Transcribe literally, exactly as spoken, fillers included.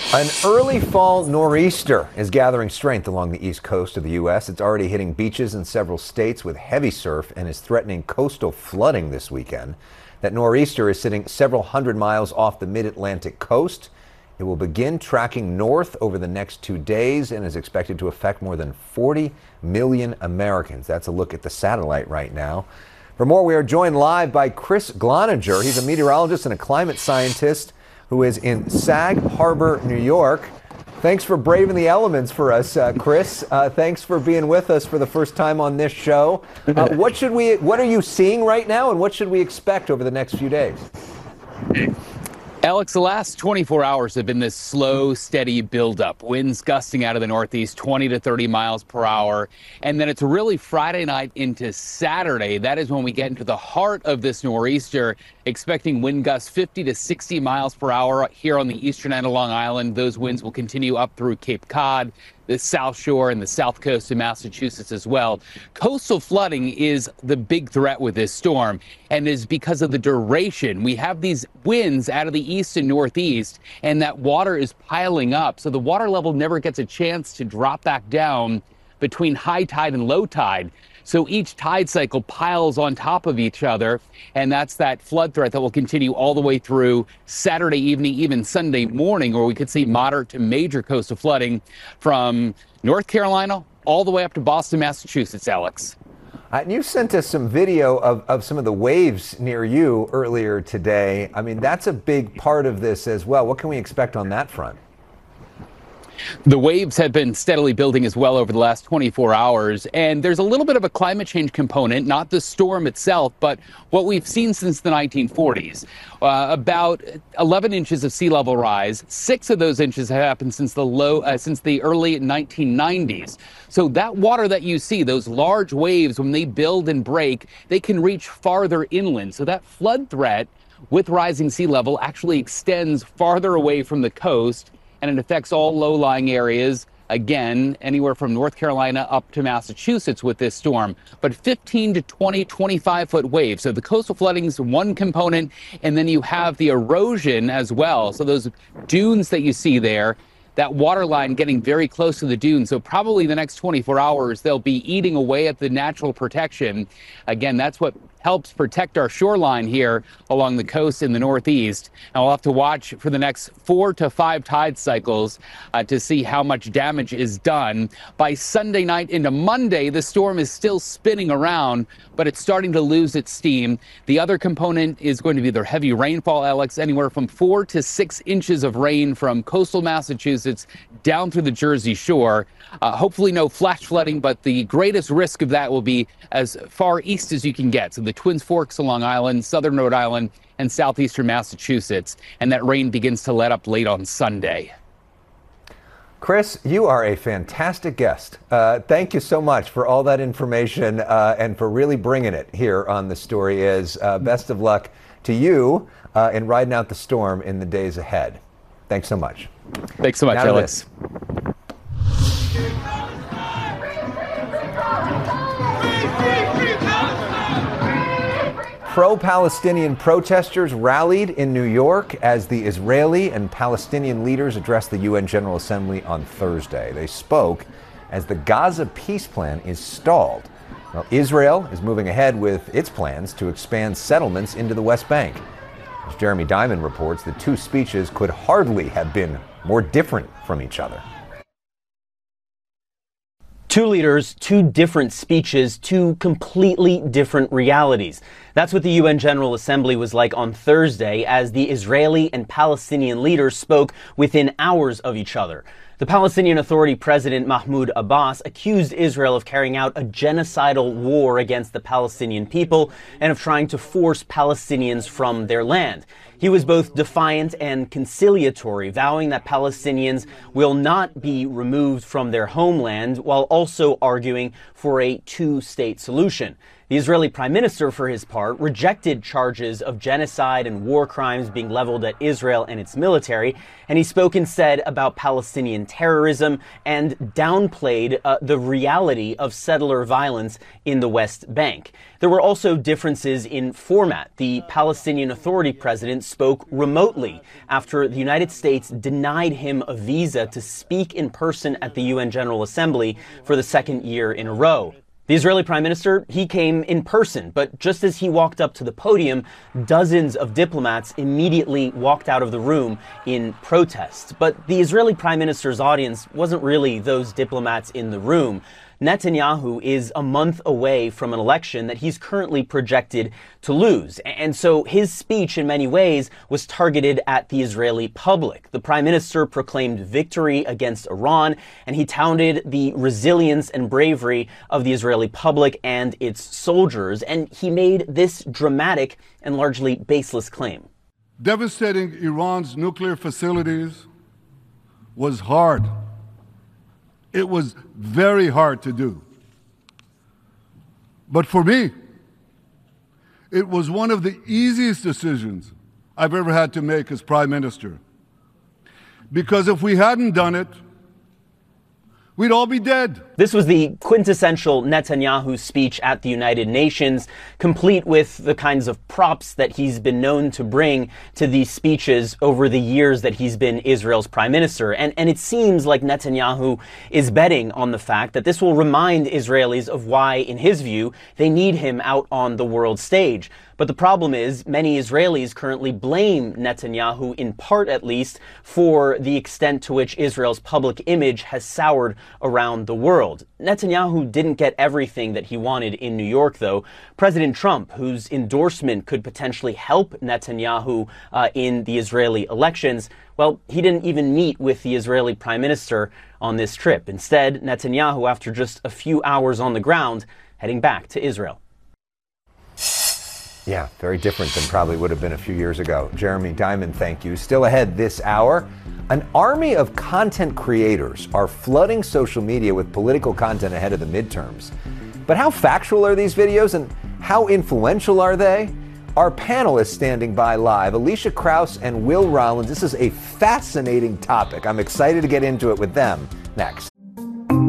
An early fall nor'easter is gathering strength along the east coast of the U S. It's already hitting beaches in several states with heavy surf and is threatening coastal flooding this weekend. That nor'easter is sitting several hundred miles off the mid-Atlantic coast. It will begin tracking north over the next two days and is expected to affect more than forty million Americans. That's a look at the satellite right now. For more, we are joined live by Chris Gloninger. He's a meteorologist and a climate scientist who is in Sag Harbor, New York. Thanks for braving the elements for us, uh, Chris. Uh, thanks for being with us for the first time on this show. Uh, what should we? What are you seeing right now, and what should we expect over the next few days? Alex, the last twenty-four hours have been this slow, steady buildup. Winds gusting out of the northeast, twenty to thirty miles per hour. And then it's really Friday night into Saturday. That is when we get into the heart of this nor'easter, expecting wind gusts fifty to sixty miles per hour here on the eastern end of Long Island. Those winds will continue up through Cape Cod, the South Shore, and the south coast of Massachusetts as well. Coastal flooding is the big threat with this storm, and is because of the duration. We have these winds out of the east and northeast, and that water is piling up. So the water level never gets a chance to drop back down between high tide and low tide. So each tide cycle piles on top of each other, and that's that flood threat that will continue all the way through Saturday evening, even Sunday morning, where we could see moderate to major coastal flooding from North Carolina all the way up to Boston, Massachusetts, Alex. Uh, and you sent us some video of, of some of the waves near you earlier today. I mean, that's a big part of this as well. What can we expect on that front? The waves have been steadily building as well over the last twenty-four hours, and there's a little bit of a climate change component, not the storm itself, but what we've seen since the nineteen forties. Uh, about eleven inches of sea level rise. Six of those inches have happened since the low, uh, since the early nineteen nineties. So that water that you see, those large waves, when they build and break, they can reach farther inland. So that flood threat with rising sea level actually extends farther away from the coast, and it affects all low-lying areas, again, anywhere from North Carolina up to Massachusetts with this storm. But fifteen to twenty, twenty-five foot waves. So the coastal flooding is one component, and then you have the erosion as well. So those dunes that you see there, that water line getting very close to the dunes. So probably the next twenty-four hours, they'll be eating away at the natural protection. Again, that's what helps protect our shoreline here along the coast in the northeast. And we'll have to watch for the next four to five tide cycles uh, to see how much damage is done. By Sunday night into Monday, the storm is still spinning around, but it's starting to lose its steam. The other component is going to be the heavy rainfall, Alex, anywhere from four to six inches of rain from coastal Massachusetts down through the Jersey Shore. Uh, hopefully no flash flooding, but the greatest risk of that will be as far east as you can get. So the Twin Forks of Long Island, southern Rhode Island, and southeastern Massachusetts. And that rain begins to let up late on Sunday. Chris, you are a fantastic guest. Uh, thank you so much for all that information uh, and for really bringing it here on The Story Is. Uh, best of luck to you uh, in riding out the storm in the days ahead. Thanks so much. Thanks so much, Now Alex. Pro-Palestinian protesters rallied in New York as the Israeli and Palestinian leaders addressed the U N General Assembly on Thursday. They spoke as the Gaza peace plan is stalled. Well, Israel is moving ahead with its plans to expand settlements into the West Bank. As Jeremy Diamond reports, the two speeches could hardly have been more different from each other. Two leaders, two different speeches, two completely different realities. That's what the U N General Assembly was like on Thursday as the Israeli and Palestinian leaders spoke within hours of each other. The Palestinian Authority President Mahmoud Abbas accused Israel of carrying out a genocidal war against the Palestinian people and of trying to force Palestinians from their land. He was both defiant and conciliatory, vowing that Palestinians will not be removed from their homeland, while also arguing for a two-state solution. The Israeli prime minister, for his part, rejected charges of genocide and war crimes being leveled at Israel and its military, and he spoke instead about Palestinian terrorism and downplayed uh, the reality of settler violence in the West Bank. There were also differences in format. The Palestinian Authority president spoke remotely after the United States denied him a visa to speak in person at the U N General Assembly for the second year in a row. The Israeli prime minister, he came in person, but just as he walked up to the podium, dozens of diplomats immediately walked out of the room in protest. But the Israeli prime minister's audience wasn't really those diplomats in the room. Netanyahu is a month away from an election that he's currently projected to lose. And so his speech in many ways was targeted at the Israeli public. The prime minister proclaimed victory against Iran, and he touted the resilience and bravery of the Israeli public and its soldiers. And he made this dramatic and largely baseless claim. Devastating Iran's nuclear facilities was hard. It was very hard to do. But for me, it was one of the easiest decisions I've ever had to make as prime minister. Because if we hadn't done it, we'd all be dead. This was the quintessential Netanyahu speech at the United Nations, complete with the kinds of props that he's been known to bring to these speeches over the years that he's been Israel's prime minister. And, and it seems like Netanyahu is betting on the fact that this will remind Israelis of why, in his view, they need him out on the world stage. But the problem is, many Israelis currently blame Netanyahu, in part at least, for the extent to which Israel's public image has soured around the world. Netanyahu didn't get everything that he wanted in New York, though. President Trump, whose endorsement could potentially help Netanyahu uh, in the Israeli elections, well, he didn't even meet with the Israeli prime minister on this trip. Instead, Netanyahu, after just a few hours on the ground, heading back to Israel. Yeah, very different than probably would have been a few years ago. Jeremy Diamond, thank you. Still ahead this hour, an army of content creators are flooding social media with political content ahead of the midterms. But how factual are these videos and how influential are they? Our panelists standing by live, Alicia Krause and Will Rollins. This is a fascinating topic. I'm excited to get into it with them next.